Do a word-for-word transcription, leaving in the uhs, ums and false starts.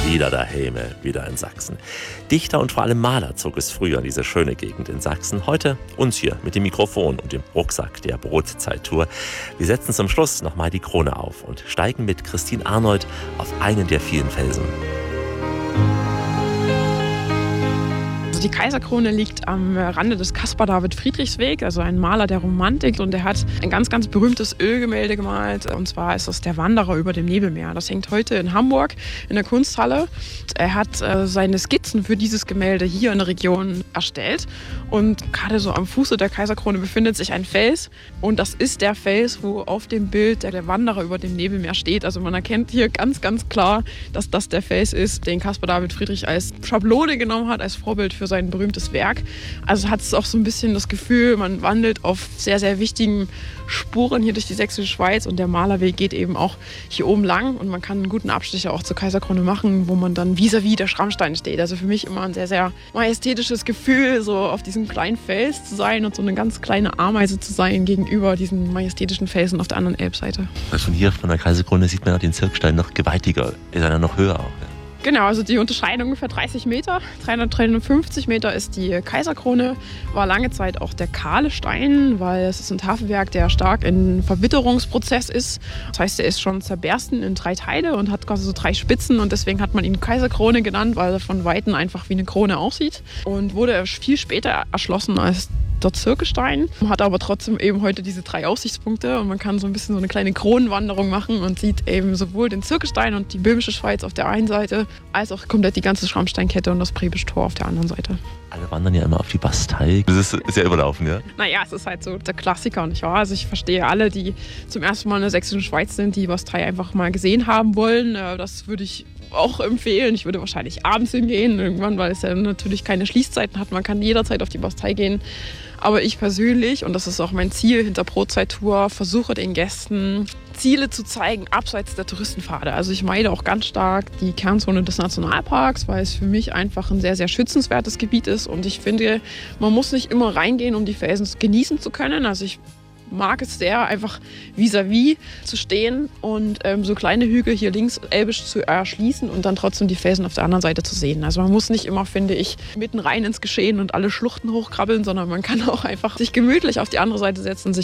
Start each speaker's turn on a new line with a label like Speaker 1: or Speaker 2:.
Speaker 1: Wieder daheim, wieder in Sachsen. Dichter und vor allem Maler zog es früher in diese schöne Gegend in Sachsen. Heute uns hier mit dem Mikrofon und dem Rucksack der Brotzeit-Tour. Wir setzen zum Schluss nochmal die Krone auf und steigen mit Christine Arnold auf einen der vielen Felsen.
Speaker 2: Die Kaiserkrone liegt am Rande des Caspar David Friedrichs-Weg, also ein Maler der Romantik, und er hat ein ganz, ganz berühmtes Ölgemälde gemalt, und zwar ist das Der Wanderer über dem Nebelmeer. Das hängt heute in Hamburg in der Kunsthalle. Er hat äh, seine Skizzen für dieses Gemälde hier in der Region erstellt, und gerade so am Fuße der Kaiserkrone befindet sich ein Fels, und das ist der Fels, wo auf dem Bild der, der Wanderer über dem Nebelmeer steht. Also man erkennt hier ganz, ganz klar, dass das der Fels ist, den Caspar David Friedrich als Schablone genommen hat, als Vorbild für sein berühmtes Werk. Also hat es auch so ein bisschen das Gefühl, man wandelt auf sehr, sehr wichtigen Spuren hier durch die sächsische Schweiz, und der Malerweg geht eben auch hier oben lang, und man kann einen guten Abstecher auch zur Kaiserkrone machen, wo man dann vis-à-vis der Schrammsteine steht. Also für mich immer ein sehr, sehr majestätisches Gefühl, so auf diesem kleinen Fels zu sein und so eine ganz kleine Ameise zu sein gegenüber diesen majestätischen Felsen auf der anderen Elbseite.
Speaker 1: Von hier, von der Kaiserkrone, sieht man den Zirkstein noch gewaltiger. Ist er dann noch höher auch?
Speaker 2: Genau, also die Unterscheidung ungefähr dreißig Meter. dreihundert, dreihundertfünfzig Meter ist die Kaiserkrone. War lange Zeit auch der kahle Stein, weil es ist ein Tafelwerk, der stark in Verwitterungsprozess ist. Das heißt, er ist schon zerbersten in drei Teile und hat quasi so drei Spitzen, und deswegen hat man ihn Kaiserkrone genannt, weil er von Weitem einfach wie eine Krone aussieht. Und wurde viel später erschlossen als der Zirkelstein, hat aber trotzdem eben heute diese drei Aussichtspunkte, und man kann so ein bisschen so eine kleine Kronenwanderung machen und sieht eben sowohl den Zirkelstein und die Böhmische Schweiz auf der einen Seite, als auch komplett die ganze Schrammsteinkette und das Präbische Tor auf der anderen Seite.
Speaker 1: Alle wandern ja immer auf die Bastei. Das ist, ist ja überlaufen, ja?
Speaker 2: Naja, es ist halt so der Klassiker, nicht wahr? Also ich verstehe alle, die zum ersten Mal in der sächsischen Schweiz sind, die Bastei einfach mal gesehen haben wollen. Das würde ich auch empfehlen. Ich würde wahrscheinlich abends hingehen, irgendwann, weil es ja natürlich keine Schließzeiten hat. Man kann jederzeit auf die Bastei gehen. Aber ich persönlich, und das ist auch mein Ziel hinter Brotzeit-Tour, versuche den Gästen Ziele zu zeigen abseits der Touristenpfade. Also ich meide auch ganz stark die Kernzone des Nationalparks, weil es für mich einfach ein sehr, sehr schützenswertes Gebiet ist. Und ich finde, man muss nicht immer reingehen, um die Felsen genießen zu können. Also ich mag es sehr, einfach vis-à-vis zu stehen und ähm, so kleine Hügel hier links elbisch zu erschließen und dann trotzdem die Felsen auf der anderen Seite zu sehen. Also man muss nicht immer, finde ich, mitten rein ins Geschehen und alle Schluchten hochkrabbeln, sondern man kann auch einfach sich gemütlich auf die andere Seite setzen, sich